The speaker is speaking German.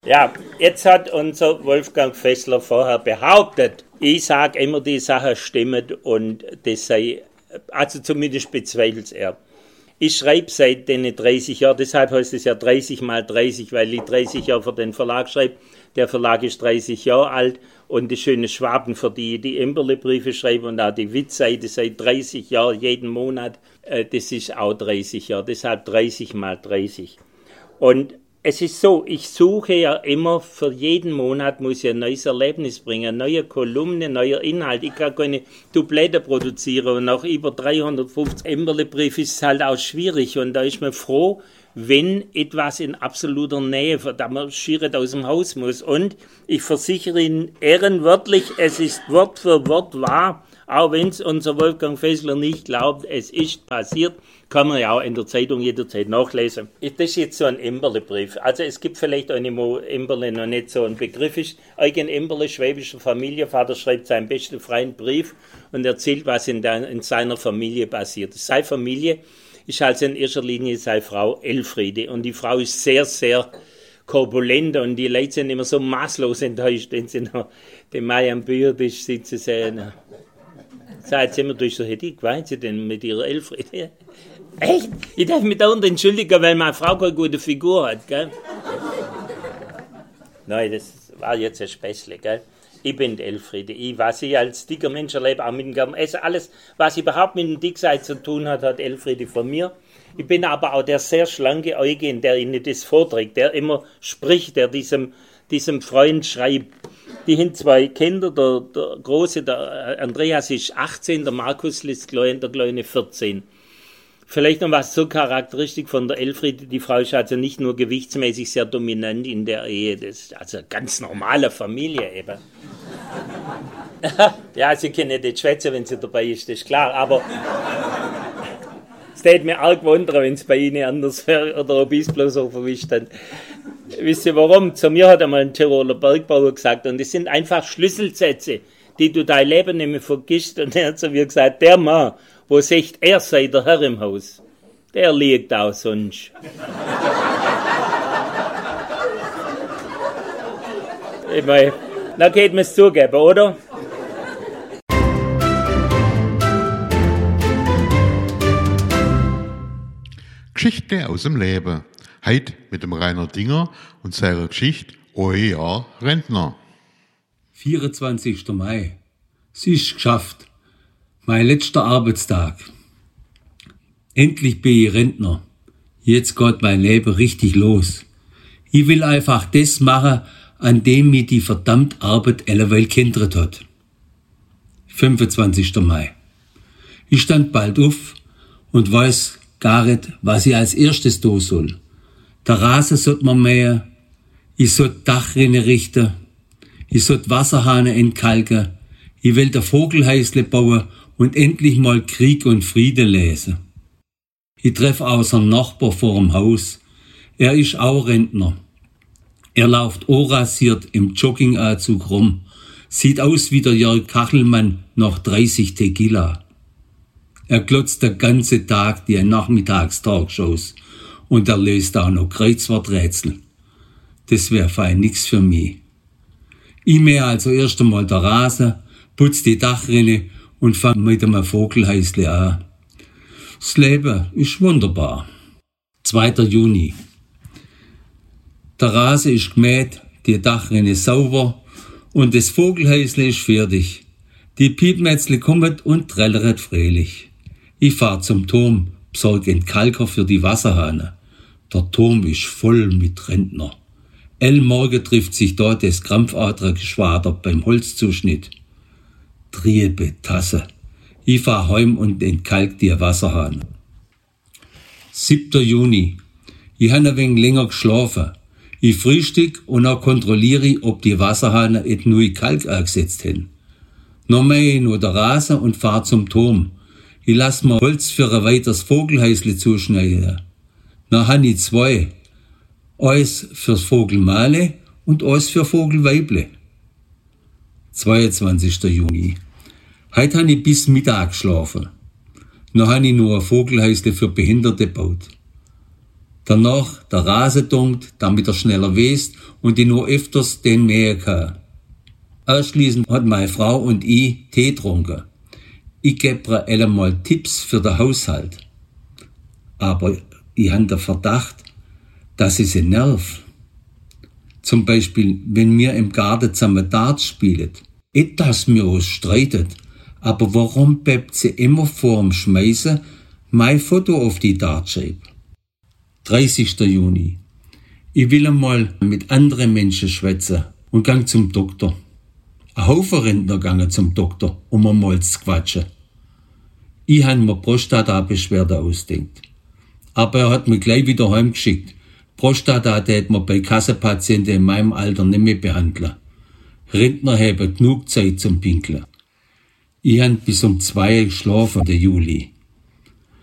Ja, jetzt hat unser Wolfgang Fessler vorher behauptet, ich sage immer, die Sache stimmt und das sei, also zumindest bezweifelt er. Ich schreibe seit den 30 Jahren, deshalb heißt es ja 30 mal 30, weil ich 30 Jahre für den Verlag schreibe. Der Verlag ist 30 Jahre alt und die schöne Schwaben, für die Imberle-Briefe schreiben und auch die Witzseite seit 30 Jahren, jeden Monat, das ist auch 30 Jahre, deshalb 30 mal 30. Und es ist so, ich suche ja immer, für jeden Monat muss ich ein neues Erlebnis bringen, neue Kolumne, neuer Inhalt. Ich kann keine Doublette produzieren und nach über 350 Imberle-Briefe ist es halt auch schwierig und da ist man froh, wenn etwas in absoluter Nähe, da man schier aus dem Haus muss. Und ich versichere Ihnen ehrenwörtlich, es ist Wort für Wort wahr, auch wenn es unser Wolfgang Fessler nicht glaubt, es ist passiert, kann man ja auch in der Zeitung jederzeit nachlesen. Das ist jetzt so ein Imberle-Brief. Also es gibt vielleicht eine, wo Imberle noch nicht so ein Begriff ist. Eugen Imberle, schwäbischer Familienvater, schreibt seinen besten freien Brief und erzählt, was in seiner Familie passiert. Seine Familie ist also in erster Linie seine Frau Elfriede und die Frau ist sehr, sehr korpulent und die Leute sind immer so maßlos enttäuscht, wenn sie noch den Mai am Büchertisch sitzen sehen. Sagt sie immer durch so, hätte ich geweint sie denn mit ihrer Elfriede? Echt? Ich darf mich da unten entschuldigen, weil meine Frau keine gute Figur hat, gell? Nein, das war jetzt ein Späßle, gell? Ich bin die Elfriede. Was ich als dicker Mensch erlebe, auch mit dem Garten essen, alles, was überhaupt mit dem Dicksein zu tun hat, hat Elfriede von mir. Ich bin aber auch der sehr schlanke Eugen, der Ihnen das vorträgt, der immer spricht, der diesem Freund schreibt. Die haben 2 Kinder, der Große, der Andreas ist 18, der Markus ist der Kleine 14. Vielleicht noch was so charakteristisch von der Elfriede, die Frau ist also nicht nur gewichtsmäßig sehr dominant in der Ehe, das ist also eine ganz normale Familie eben. Ja, sie können nicht schwätzen, wenn sie dabei ist, das ist klar, aber es würde mir arg wundern, wenn es bei Ihnen anders wäre oder ob ich es bloß so verwischt habe. Wisst ihr warum? Zu mir hat einmal ein Tiroler Bergbauer gesagt, und das sind einfach Schlüsselsätze, die du dein Leben nicht mehr vergisst. Und er hat zu mir gesagt, der Mann, wo sagt, er sei der Herr im Haus, der liegt auch sonst. Ich meine, da geht man es zugeben, oder? Geschichte aus dem Leben. Heute mit dem Rainer Dinger und seiner Geschichte Euer Rentner. 24. Mai. Es ist geschafft. Mein letzter Arbeitstag. Endlich bin ich Rentner. Jetzt geht mein Leben richtig los. Ich will einfach das machen, an dem mir die verdammt Arbeit alleweil gehindert hat. 25. Mai. Ich stand bald auf und weiß gar nicht, was ich als erstes tun soll. Der Rasen sollte man mähen, ich sollte Dachrinne richten, ich sollte Wasserhahne entkalken, ich will der Vogelhäusle bauen und endlich mal Krieg und Frieden lesen. Ich treffe außer Nachbar vor dem Haus. Er ist auch Rentner. Er läuft unrasiert im Jogginganzug rum, sieht aus wie der Jörg Kachelmann nach 30 Tequila. Er glotzt den ganzen Tag die Nachmittagstalkshows und er löst auch noch Kreuzworträtsel. Das wäre fein nix für mich. Ich mähe also erst einmal der Rasen, putz die Dachrinne und fang mit einem Vogelhäusle an. Das Leben ist wunderbar. 2. Juni. Der Rasen ist gemäht, die Dachrinne sauber und das Vogelhäusle ist fertig. Die Piepmätzle kommen und trällert fröhlich. Ich fahr zum Turm, besorge Entkalker für die Wasserhahne. Der Turm ist voll mit Rentner. Morgen trifft sich dort das Krampfadlergeschwader beim Holzzuschnitt. Triebe Tasse. Ich fahr heim und entkalk die Wasserhahn. 7. Juni. Ich habe ein wenig länger geschlafen. Ich frühstück und auch kontrolliere ich, ob die Wasserhahn et neu Kalk angesetzt haben. Noch mähe ich nur der Rasen und fahr zum Turm. Ich lass mir Holz für ein weiteres Vogelhäusle zuschneiden. Dann habe ich 2. Eins fürs Vogelmale und eins für Vogelweible. 22. Juni. Heute habe ich bis Mittag geschlafen. Dann habe ich nur ein Vogelhäusle für Behinderte gebaut. Danach der Rasen dunkt, damit er schneller wächst und ich nur öfters den mähen kann. Anschließend hat meine Frau und ich Tee getrunken. Ich gebe ihr einmal Tipps für den Haushalt. Aber ich habe den Verdacht, dass ich sie nerv. Zum Beispiel, wenn wir im Garten zusammen Darts spielen. Nicht, dass wir uns streiten, aber warum bebt sie immer vorm Schmeißen mein Foto auf die Dartscheibe? 30. Juni. Ich will einmal mit anderen Menschen schwätzen und gang zum Doktor. Ein Haufen Rentner gangen zum Doktor, um einmal zu quatschen. Ich habe mir Prostata-Beschwerde ausdenkt. Aber er hat mich gleich wieder heimgeschickt. Prostata tät man bei Kassenpatienten in meinem Alter nicht mehr behandeln. Rentner haben genug Zeit zum Pinkeln. Ich habe bis um 2 geschlafen, der Juli.